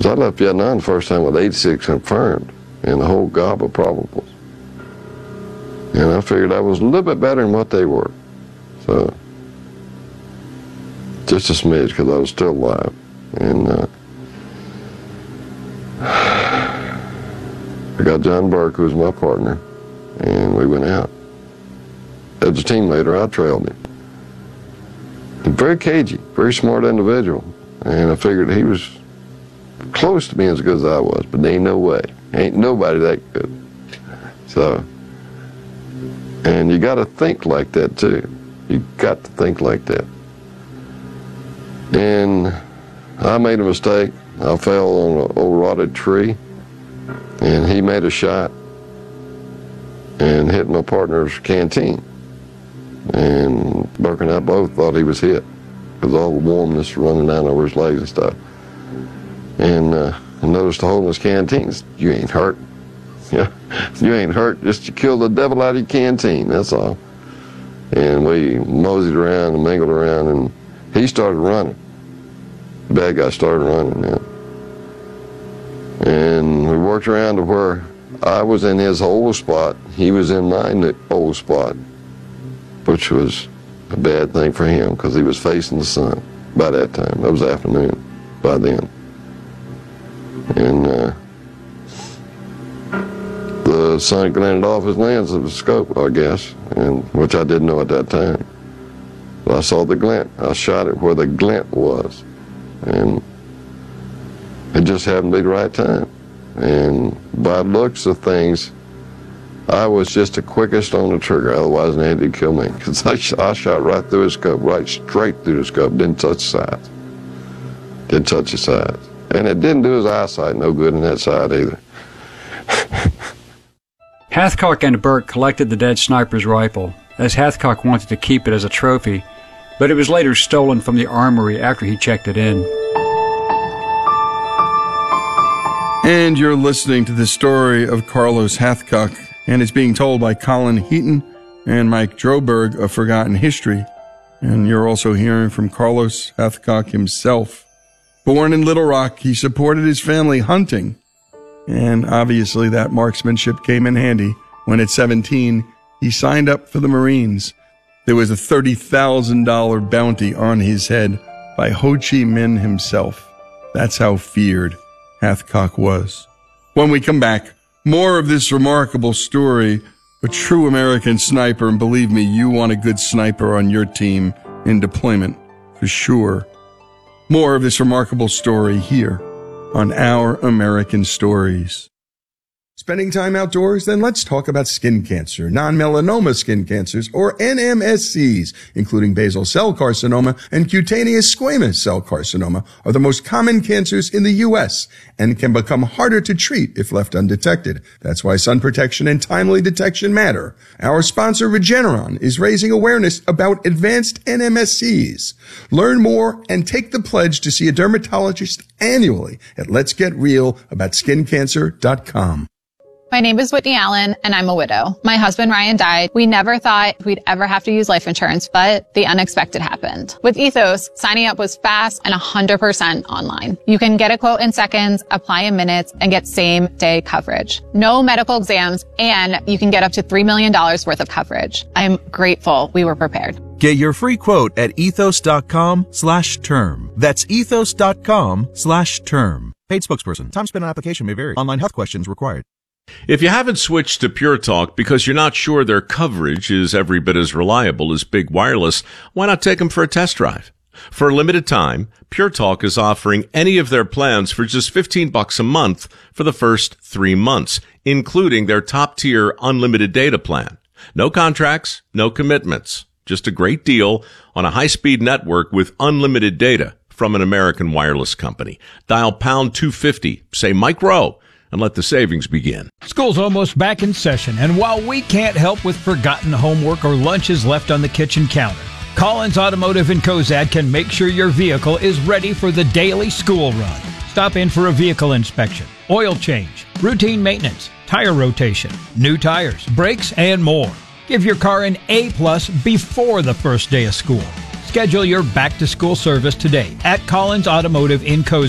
I left Vietnam the first time with 86 confirmed and a whole gob of probables. And I figured I was a little bit better than what they were. So, just a smidge because I was still alive. And I got John Burke, who was my partner, and we went out. As a team leader, I trailed him. He's very cagey, very smart individual. And I figured he was close to being as good as I was, but there ain't no way. Ain't nobody that good. So, and you got to think like that too. You got to think like that. And I made a mistake. I fell on an old rotted tree, and he made a shot and hit my partner's canteen. And Burke and I both thought he was hit because all the warmness running down over his legs and stuff. And I noticed the hole in his canteen. You ain't hurt. Yeah, you ain't hurt. Just you killed the devil out of your canteen. That's all. And we moseyed around and mingled around, and he started running. The bad guy started running. Yeah. And we worked around to where I was in his old spot. He was in my old spot, which was a bad thing for him because he was facing the sun by that time. That was afternoon by then. And the sun glinted off his lens of the scope, I guess, and which I didn't know at that time. But I saw the glint. I shot it where the glint was. And it just happened to be the right time. And by looks of things, I was just the quickest on the trigger. Otherwise, they'd kill me. Because I shot right through his scope, right straight through the scope. Didn't touch the sides. Didn't touch the sides. And it didn't do his eyesight no good in that side either. Hathcock and Burke collected the dead sniper's rifle, as Hathcock wanted to keep it as a trophy, but it was later stolen from the armory after he checked it in. And you're listening to the story of Carlos Hathcock, and it's being told by Colin Heaton and Mike Droberg of Forgotten History. And you're also hearing from Carlos Hathcock himself. Born in Little Rock, he supported his family hunting. And obviously that marksmanship came in handy when at 17, he signed up for the Marines. There was a $30,000 bounty on his head by Ho Chi Minh himself. That's how feared Hathcock was. When we come back, more of this remarkable story, a true American sniper, and believe me, you want a good sniper on your team in deployment, for sure. More of this remarkable story here on Our American Stories. Spending time outdoors? Then let's talk about skin cancer, non-melanoma skin cancers, or NMSCs, including basal cell carcinoma and cutaneous squamous cell carcinoma, are the most common cancers in the U.S. and can become harder to treat if left undetected. That's why sun protection and timely detection matter. Our sponsor, Regeneron, is raising awareness about advanced NMSCs. Learn more and take the pledge to see a dermatologist annually at letsgetreal.skincancer.com. My name is Whitney Allen, and I'm a widow. My husband, Ryan, died. We never thought we'd ever have to use life insurance, but the unexpected happened. With Ethos, signing up was fast and 100% online. You can get a quote in seconds, apply in minutes, and get same-day coverage. No medical exams, and you can get up to $3 million worth of coverage. I'm grateful we were prepared. Get your free quote at ethos.com/term. That's ethos.com/term. Paid spokesperson. Time spent on application may vary. Online health questions required. If you haven't switched to Pure Talk because you're not sure their coverage is every bit as reliable as Big Wireless, why not take them for a test drive? For a limited time, Pure Talk is offering any of their plans for just $15 a month for the first 3 months, including their top-tier unlimited data plan. No contracts, no commitments. Just a great deal on a high-speed network with unlimited data from an American wireless company. Dial pound 250, say Mike Rowe, and let the savings begin. School's almost back in session, and while we can't help with forgotten homework or lunches left on the kitchen counter, Collins Automotive in Cozad can make sure your vehicle is ready for the daily school run. Stop in for a vehicle inspection, oil change, routine maintenance, tire rotation, new tires, brakes, and more. Give your car an A+ before the first day of school. Schedule your back-to-school service today at Collins Automotive in Cozad.